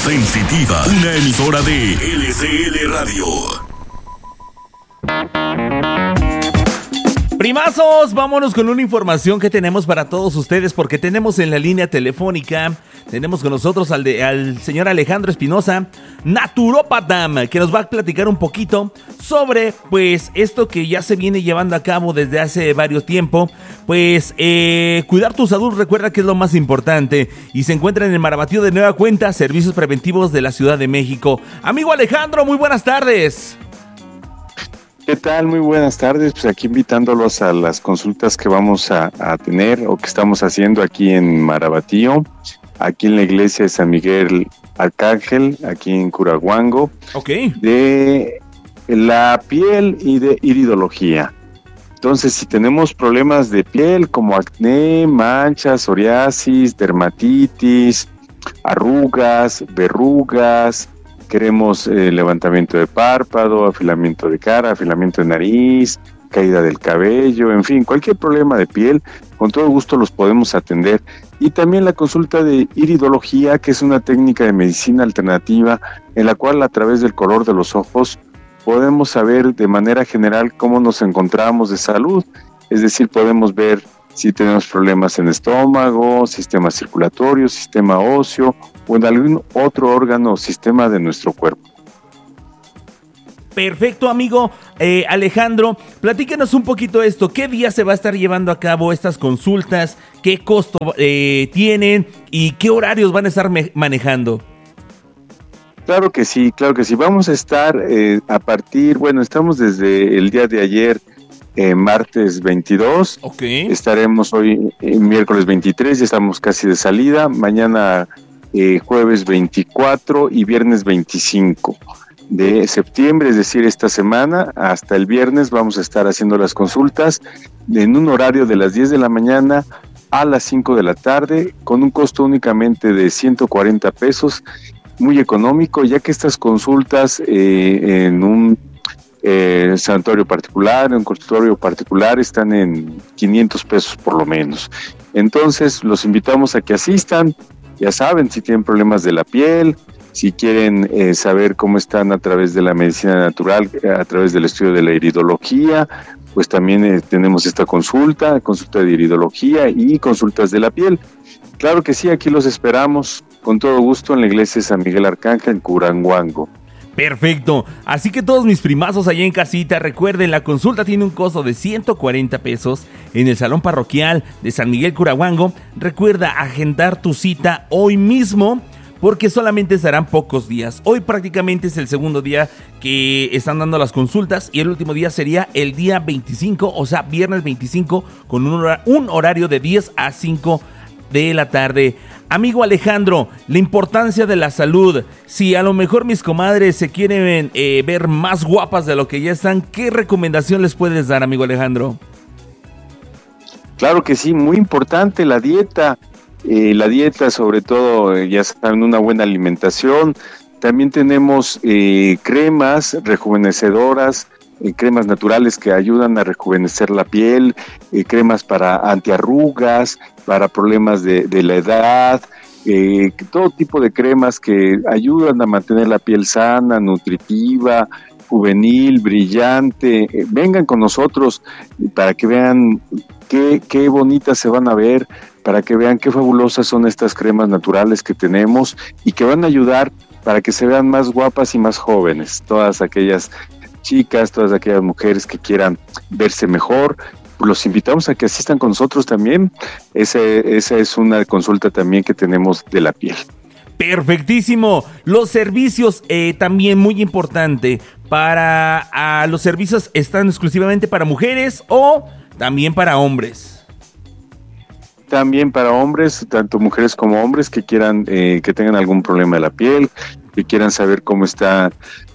Sensitiva, una emisora de LCL Radio. Primazos, vámonos con una información que tenemos para todos ustedes, porque tenemos en la línea telefónica, tenemos con nosotros al señor Alejandro Espinosa, naturópata, que nos va a platicar un poquito sobre, pues, esto que ya se viene llevando a cabo desde hace varios tiempos, pues, cuidar tu salud, recuerda que es lo más importante, y se encuentra en el Marabatío de Nueva Cuenta, Servicios Preventivos de la Ciudad de México. Amigo Alejandro, muy buenas tardes. ¿Qué tal? Muy buenas tardes. Pues aquí invitándolos a las consultas que vamos a tener o que estamos haciendo aquí en Marabatío, aquí en la iglesia de San Miguel Arcángel, aquí en Curahuango, de la piel y de iridología. Entonces, si tenemos problemas de piel como acné, manchas, psoriasis, dermatitis, arrugas, verrugas, queremos levantamiento de párpado, afilamiento de cara, afilamiento de nariz, caída del cabello, en fin, cualquier problema de piel, con todo gusto los podemos atender. Y también la consulta de iridología, que es una técnica de medicina alternativa en la cual a través del color de los ojos podemos saber de manera general cómo nos encontramos de salud, es decir, podemos ver si tenemos problemas en estómago, sistema circulatorio, sistema óseo o en algún otro órgano o sistema de nuestro cuerpo. Perfecto, amigo Alejandro, platícanos un poquito esto. ¿Qué día se va a estar llevando a cabo estas consultas? ¿Qué costo tienen? ¿Y qué horarios van a estar manejando? Claro que sí. Vamos a estar estamos desde el día de ayer, martes 22, estaremos hoy miércoles 23, ya estamos casi de salida, mañana jueves 24 y viernes 25 de septiembre, es decir, esta semana hasta el viernes vamos a estar haciendo las consultas en un horario de las 10 de la mañana a las 5 de la tarde, con un costo únicamente de 140 pesos, muy económico, ya que estas consultas en un sanatorio particular, en un consultorio particular están en 500 pesos por lo menos. Entonces los invitamos a que asistan, ya saben, si tienen problemas de la piel, si quieren saber cómo están a través de la medicina natural, a través del estudio de la iridología, pues también tenemos esta consulta de iridología y consultas de la piel. Claro que sí, aquí los esperamos con todo gusto en la iglesia de San Miguel Arcángel en Curahuango. Perfecto, así que todos mis primazos allá en casita, recuerden, la consulta tiene un costo de 140 pesos en el Salón Parroquial de San Miguel Curahuango. Recuerda agendar tu cita hoy mismo, porque solamente serán pocos días. Hoy prácticamente es el segundo día que están dando las consultas y el último día sería el día 25, o sea, viernes 25, con un horario de 10 a 5 de la tarde. Amigo Alejandro, la importancia de la salud. Si a lo mejor mis comadres se quieren ver más guapas de lo que ya están, ¿qué recomendación les puedes dar, amigo Alejandro? Claro que sí, muy importante la dieta. La dieta, sobre todo, ya saben, una buena alimentación. También tenemos cremas rejuvenecedoras, cremas naturales que ayudan a rejuvenecer la piel, cremas para antiarrugas, para problemas de la edad, todo tipo de cremas que ayudan a mantener la piel sana, nutritiva, juvenil, brillante. Vengan con nosotros para que vean qué bonitas se van a ver, para que vean qué fabulosas son estas cremas naturales que tenemos y que van a ayudar para que se vean más guapas y más jóvenes. Todas aquellas chicas, todas aquellas mujeres que quieran verse mejor, pues los invitamos a que asistan con nosotros también. Esa es una consulta también que tenemos de la piel. Perfectísimo. Los servicios también muy importante. ¿Los servicios están exclusivamente para mujeres o también para hombres? También para hombres, tanto mujeres como hombres que quieran, que tengan algún problema de la piel, que quieran saber cómo está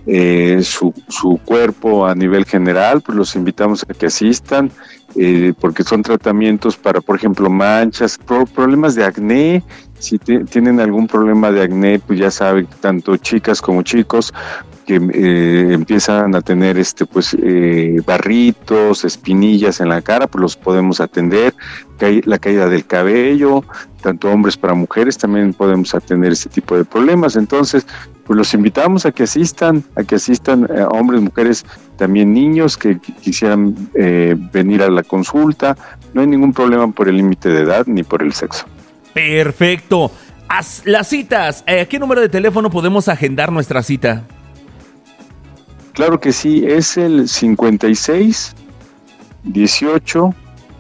su cuerpo a nivel general, pues los invitamos a que asistan, porque son tratamientos para, por ejemplo, manchas, problemas de acné. Si tienen algún problema de acné, pues ya saben, tanto chicas como chicos que empiezan a tener barritos, espinillas en la cara, pues los podemos atender. La caída del cabello, tanto hombres para mujeres, también podemos atender este tipo de problemas. Entonces, pues los invitamos a que asistan hombres, mujeres, también niños que quisieran venir a la consulta. No hay ningún problema por el límite de edad ni por el sexo. Perfecto. Las citas, ¿a qué número de teléfono podemos agendar nuestra cita? Claro que sí, es el 56 18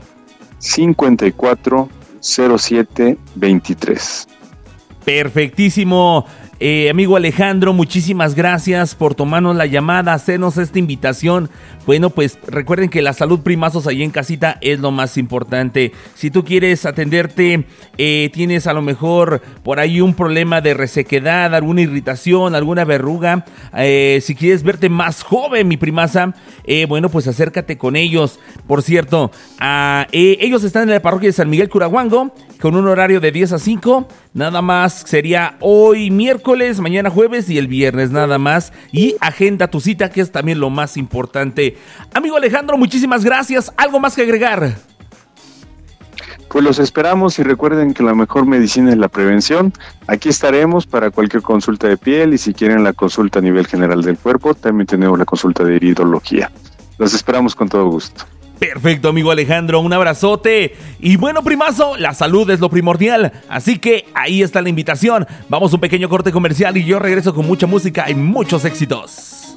54 07 23. Perfectísimo. Amigo Alejandro, muchísimas gracias por tomarnos la llamada, hacernos esta invitación. Bueno, pues recuerden que la salud, primazos, ahí en casita es lo más importante. Si tú quieres atenderte, tienes a lo mejor por ahí un problema de resequedad, alguna irritación, alguna verruga, si quieres verte más joven, mi primaza, bueno, pues acércate con ellos. Por cierto, ellos están en la parroquia de San Miguel Curahuango, con un horario de 10 a 5, nada más sería hoy miércoles, mañana jueves y el viernes nada más. Y agenda tu cita, que es también lo más importante. Amigo Alejandro, muchísimas gracias. ¿Algo más que agregar? Pues los esperamos y recuerden que la mejor medicina es la prevención. Aquí estaremos para cualquier consulta de piel y si quieren la consulta a nivel general del cuerpo, también tenemos la consulta de iridología. Los esperamos con todo gusto. Perfecto, amigo Alejandro, un abrazote. Y bueno, primazo, la salud es lo primordial, así que ahí está la invitación. Vamos a un pequeño corte comercial y yo regreso con mucha música y muchos éxitos.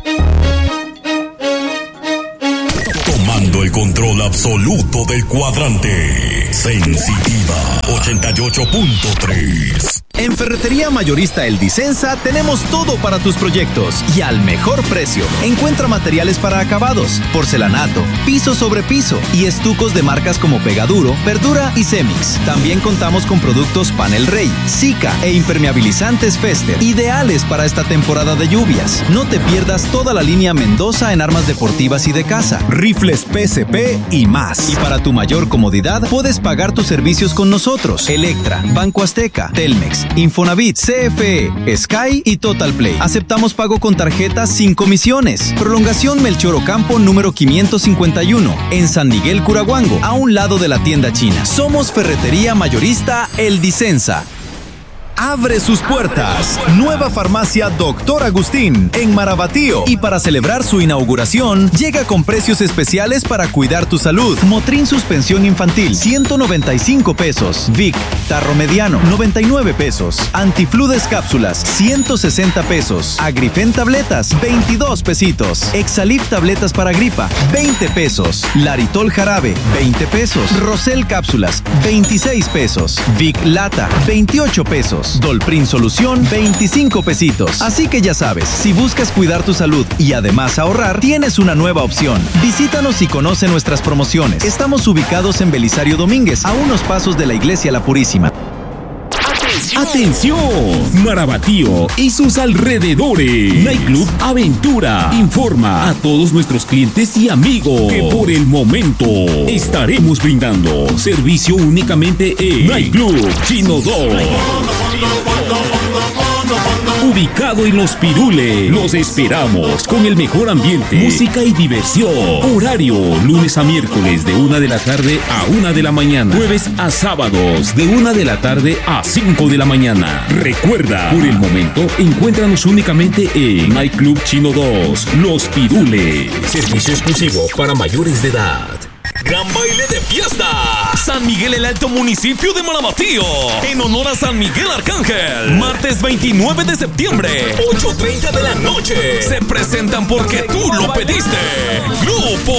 Tomando el control absoluto del cuadrante. Sensitiva 88.3. En Ferretería Mayorista El Disensa tenemos todo para tus proyectos y al mejor precio. Encuentra materiales para acabados, porcelanato, piso sobre piso y estucos de marcas como Pegaduro, Verdura y Cemix. También contamos con productos Panel Rey, Sika e impermeabilizantes Fester, ideales para esta temporada de lluvias. No te pierdas toda la línea Mendoza en armas deportivas y de casa, rifles PSP y más. Y para tu mayor comodidad, puedes pagar tus servicios con nosotros. Electra, Banco Azteca, Telmex, Infonavit, CFE, Sky y Total Play. Aceptamos pago con tarjetas sin comisiones. Prolongación Melchor Ocampo número 551 en San Miguel Curahuango, a un lado de la tienda china. Somos Ferretería Mayorista El Disensa. Abre sus puertas. Nueva farmacia Dr. Agustín en Marabatío. Y para celebrar su inauguración, llega con precios especiales para cuidar tu salud. Motrin suspensión infantil, 195 pesos. Vic, tarro mediano, 99 pesos. Antifludes cápsulas, 160 pesos. Agrifen tabletas, 22 pesitos. Exalif tabletas para gripa, 20 pesos. Laritol jarabe, 20 pesos. Rosel cápsulas, 26 pesos. Vic lata, 28 pesos. Dolprin Solución, 25 pesitos. Así que ya sabes, si buscas cuidar tu salud y además ahorrar, tienes una nueva opción. Visítanos y conoce nuestras promociones. Estamos ubicados en Belisario Domínguez, a unos pasos de la Iglesia La Purísima. ¡Atención! Marabatío y sus alrededores. Nightclub Aventura informa a todos nuestros clientes y amigos que por el momento estaremos brindando servicio únicamente en Nightclub Chino 2. Ubicado en Los Pirules, los esperamos con el mejor ambiente, música y diversión. Horario, lunes a miércoles de 1 de la tarde a 1 de la mañana. Jueves a sábados de 1 de la tarde a 5 de la mañana. Recuerda, por el momento, encuéntranos únicamente en Nightclub Chino 2, Los Pirules. Servicio exclusivo para mayores de edad. Gran baile de fiesta. San Miguel el Alto, municipio de Marabatío, en honor a San Miguel Arcángel. Martes 29 de septiembre, 8:30 de la noche. Se presentan porque tú lo pediste. Grupo